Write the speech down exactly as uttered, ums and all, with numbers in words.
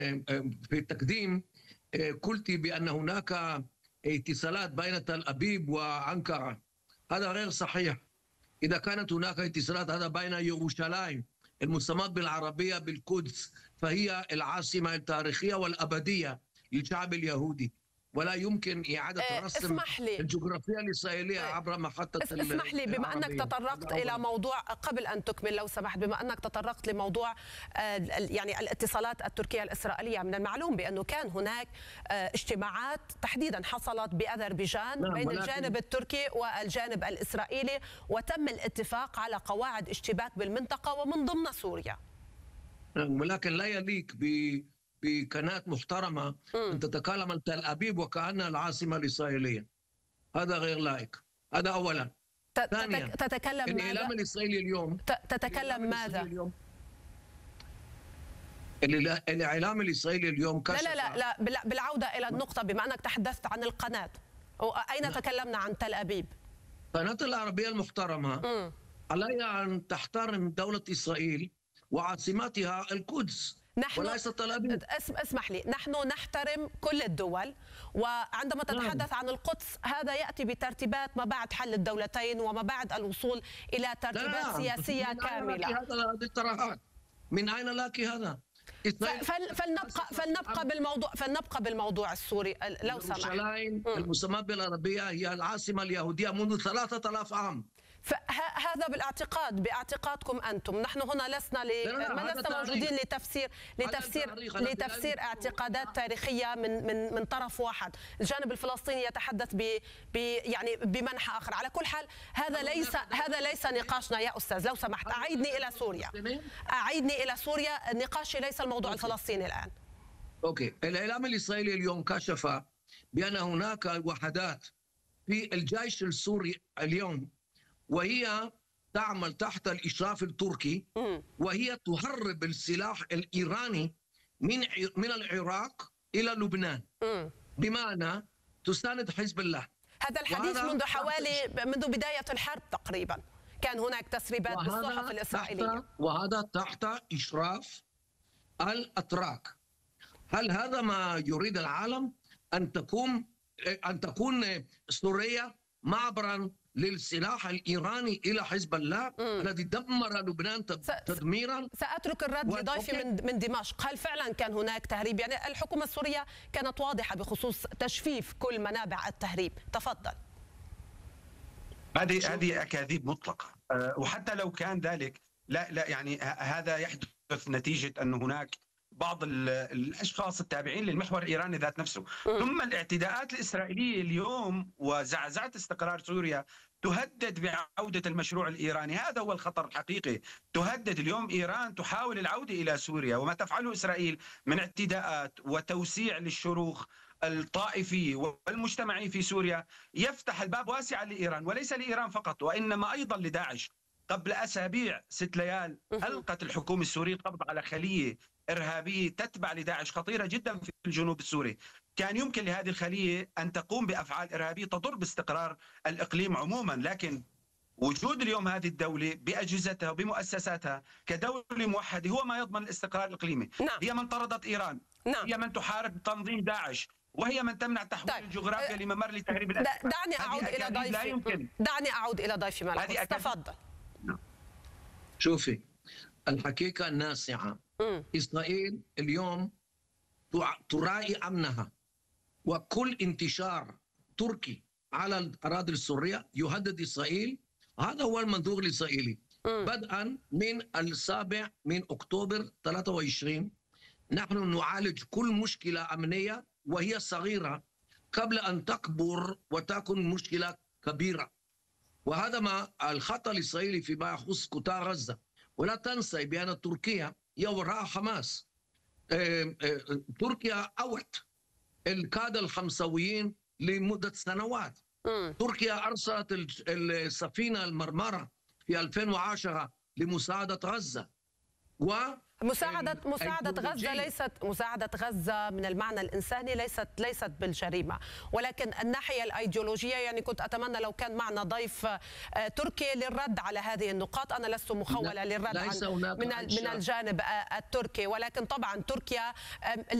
في التقديم قلت بأن هناك اتصالات بين تل أبيب وأنقرة. هذا غير صحيح. إذا كانت هناك اتصالات هذا بين يروشلايم المسمى بالعربية بالقدس، فهي العاصمة التاريخية والأبدية للشعب اليهودي، ولا يمكن إعادة رسم الجغرافيا الإسرائيلية عبر محطة اسمح لي، بما أنك تطرقت إلى موضوع، قبل أن تكمل لو سمحت، بما أنك تطرقت لموضوع يعني الاتصالات التركية الإسرائيلية، من المعلوم بأنه كان هناك اجتماعات تحديدا حصلت بأذربيجان نعم بين الجانب التركي والجانب الإسرائيلي، وتم الاتفاق على قواعد اشتباك بالمنطقة ومن ضمن سوريا. ولكن لا يليق ب بقناة محترمة أن تتكلم عن تل أبيب وكأنها العاصمة الإسرائيلية. هذا غير لائق. هذا أولا. ثانيا تتكلم الإعلام ماذا؟ الإسرائيلي اليوم تتكلم ماذا؟ الإعلام الإسرائيلي اليوم كشف لا لا لا لا بالعودة إلى النقطة، بما أنك تحدثت عن القناة، أين لا. تكلمنا عن تل أبيب؟ قناة العربية المحترمة م. عليها أن تحترم دولة إسرائيل وعاصمتها القدس نحن وليس تل أبيب. اسمح لي، نحن نحترم كل الدول، وعندما تتحدث عن القدس هذا يأتي بترتيبات ما بعد حل الدولتين وما بعد الوصول إلى ترتيبات لا. سياسية من كاملة. أين لك هذا الترهات؟ من أين لك هذا؟ فلنبقى فلنبقى بالموضوع فلنبقى بالموضوع السوري لو سمحت. يروشلايم المسمى بالعربية هي العاصمة اليهودية منذ ثلاثة آلاف عام. فهذا بالاعتقاد باعتقادكم انتم، نحن هنا لسنا ل... ما لسنا موجودين لتفسير لتفسير لتفسير اعتقادات تاريخيه من من من طرف واحد، الجانب الفلسطيني يتحدث ب... ب يعني بمنحى اخر. على كل حال هذا ليس هذا ليس نقاشنا يا استاذ، لو سمحت اعيدني الى سوريا. اعيدني الى سوريا، نقاشي ليس الموضوع الفلسطيني الان. اوكي، الاعلام الاسرائيلي اليوم كشف بان هناك وحدات في الجيش السوري اليوم وهي تعمل تحت الإشراف التركي، وهي تهرب السلاح الإيراني من من العراق إلى لبنان، بمعنى تساند حزب الله. هذا الحديث منذ حوالي منذ بداية الحرب تقريبا كان هناك تسريبات بالصحف الإسرائيلية، وهذا تحت إشراف الأتراك. هل هذا ما يريد العالم؟ أن تكون أن تكون سوريا معبرا للسلاح الإيراني إلى حزب الله الذي دمر لبنان تدميرا؟ سأترك الرد لضيفي من من دمشق. هل فعلا كان هناك تهريب؟ يعني الحكومة السورية كانت واضحة بخصوص تجفيف كل منابع التهريب. تفضل. هذه هذه أكاذيب مطلقة، وحتى لو كان ذلك لا لا يعني هذا يحدث نتيجة أن هناك بعض الاشخاص التابعين للمحور الايراني ذات نفسه. ثم الاعتداءات الاسرائيليه اليوم وزعزعه استقرار سوريا تهدد بعوده المشروع الايراني. هذا هو الخطر الحقيقي. تهدد اليوم ايران، تحاول العوده الى سوريا، وما تفعله اسرائيل من اعتداءات وتوسيع للشروخ الطائفي والمجتمعي في سوريا يفتح الباب واسعا لايران، وليس لايران فقط وانما ايضا لداعش. قبل اسابيع ست ليال القت الحكومه السوريه القبض على خليه إرهابية تتبع لداعش خطيرة جدا في الجنوب السوري. كان يمكن لهذه الخلية أن تقوم بأفعال إرهابية تضر باستقرار الإقليم عموما، لكن وجود اليوم هذه الدولة بأجهزتها وبمؤسساتها كدولة موحدة هو ما يضمن الاستقرار الإقليمي. نعم. هي من طردت إيران، نعم. هي من تحارب تنظيم داعش، وهي من تمنع تحويل طيب. الجغرافيا لممر لتهريب الأسلحة. دعني أعود إلى ضيفي. لا يمكن. دعني أعود إلى ضيفي ملك. تفضل. شوفي الحقيقة الناصعة، إسرائيل اليوم تراعي أمنها، وكل انتشار تركي على الأراضي السورية يهدد إسرائيل. هذا هو المنظور الإسرائيلي بدءا من السابع من أكتوبر ثلاثة وعشرين. نحن نعالج كل مشكلة أمنية وهي صغيرة قبل أن تكبر وتكون مشكلة كبيرة، وهذا ما الخطأ الإسرائيلي فيما يخص قطاع غزة. ولا تنسي بأن تركيا هي وراء حماس. تركيا أوت القادة الخمسويين لمدة سنوات. م. تركيا أرسلت السفينة المرمرة في ألفين وعشرة لمساعدة غزة، وهذا مساعدة مساعدة غزة ليست مساعدة غزة من المعنى الإنساني ليست ليست بالجريمة، ولكن الناحية الأيديولوجية يعني كنت أتمنى لو كان معنا ضيف تركي للرد على هذه النقاط. أنا لست مخولة للرد عن من من الجانب التركي، ولكن طبعا تركيا